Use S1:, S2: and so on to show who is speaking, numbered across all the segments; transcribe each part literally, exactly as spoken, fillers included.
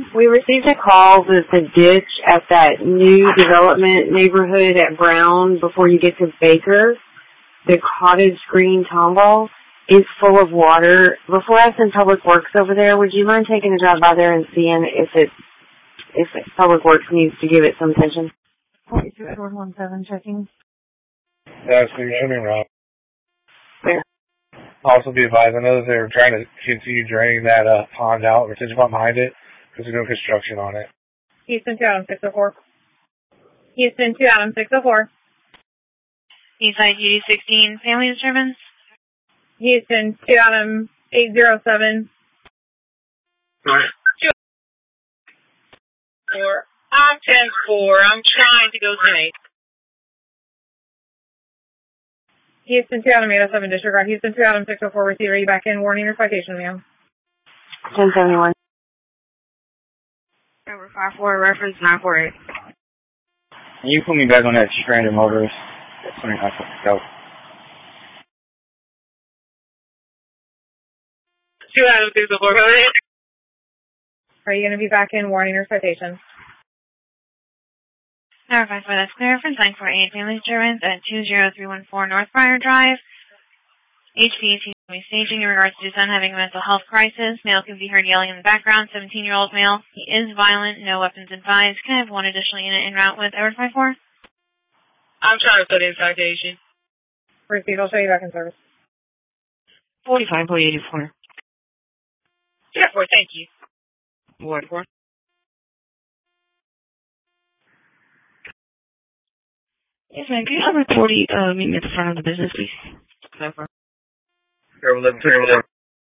S1: We received a call that the ditch at that new development neighborhood at Brown before you get to Baker, the Cottage Green Tomball, is full of water. Before I send Public Works over there, would you mind taking a drive by there and seeing if it, if it, Public Works needs to give it some attention? forty-two Edward one seven checking.
S2: Yeah, so you're showing me around.
S1: Where?
S2: Also be advised, I know that they're trying to continue draining that uh, pond out, retention pond behind it, because there's no construction on it.
S3: Houston two Adam six oh four. Houston two Adam six oh four.
S4: Eastside G D sixteen, family disturbance.
S3: Houston two Adam eight oh seven.
S5: Four. I'm ten four. I'm trying to go tonight.
S3: Houston two Adam eight oh seven, disregard. Houston two Adam six oh four, receiver, you back in. Warning or citation, ma'am.
S1: ten seventy-one.
S4: Over five four, reference nine four eight.
S6: Can you put me back on that stranded motorist? twenty-nine, go.
S5: two Adam six oh four, go ahead.
S3: Are you going to be back in? Warning or citation?
S4: Number five four, that's clear. Reference nine four eight, family disturbance at two zero three one four North Briar Drive. H P C staging in regards to his son having a mental health crisis. Male can be heard yelling in the background. seventeen-year-old male. He is violent. No weapons advised. Can I have one additional unit en route with Edward five four?
S5: I'm trying to put in citation.
S3: Receive, I'll show you back in service.
S4: forty-five point eight four.
S5: Yeah, four, thank you.
S4: Ward four. Yes, ma'am. Can you have a forty uh, meet me at the front of the business, please? No problem.
S2: Turn eleven, turn eleven.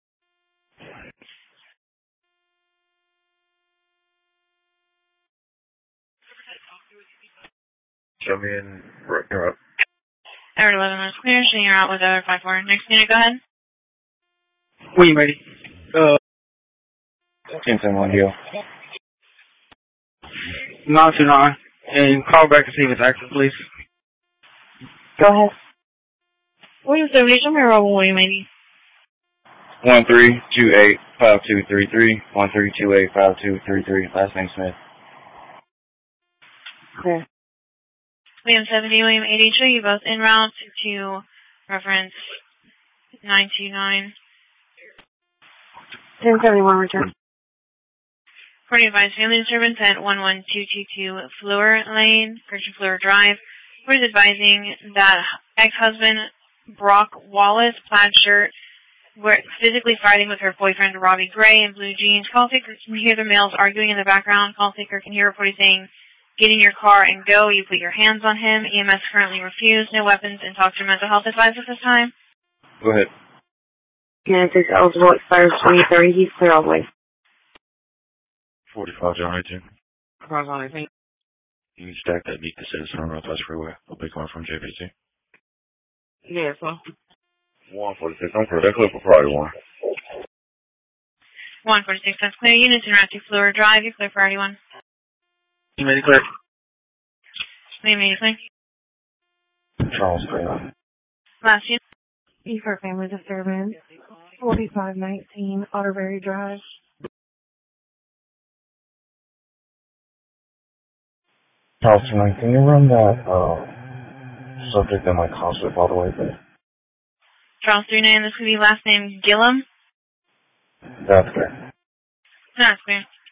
S2: Show me in, you're up.
S4: Edward eleven, that's clear. So you're out with Edward five four. Next unit, go ahead.
S6: When you ready? Uh, ten seventy-one, deal. nine two nine, and call back to see if it's active, please.
S1: Go ahead.
S4: William seventy, show me a roll William eighty.
S6: one three two eight five two three three, one three two eight five two three three, last name Smith.
S1: Clear.
S4: William seventy, William eighty, show you both en route to reference nine two nine.
S1: ten seventy-one, return.
S4: According to advised, family disturbance at one one two two two Fleur Lane, Christian Fleur Drive. Court is advising that ex-husband Brock Wallace, plaid shirt, were physically fighting with her boyfriend Robbie Gray in blue jeans. Call taker can hear the males arguing in the background. Call taker can hear reporting saying, "Get in your car and go." You put your hands on him. E M S currently refused. No weapons and talk to mental health advised at this time.
S6: Go ahead.
S1: Unit is eligible, expires twenty thirty. He's clear all the way.
S7: forty-five, John eighteen.
S5: Cross on eighteen.
S7: You can stack that meet the citizen on Northwest Freeway. I'll be coming from J P T.
S5: Yeah, so.
S7: one forty-six, I'm clear. That clip for Friday one.
S4: one forty-six, that's clear. Units in route to Fleur Drive. You're clear for Friday one.
S6: You made it clear.
S4: William eighty, clear.
S7: Charles, clear.
S4: Last unit.
S1: E for family disturbance. forty-five nineteen Otterberry Drive.
S7: Charles, tonight, can you run that uh, subject that my cost whip all the way there?
S4: Charles three nine, this could be last name Gillum.
S7: That's clear.
S4: No, that's clear.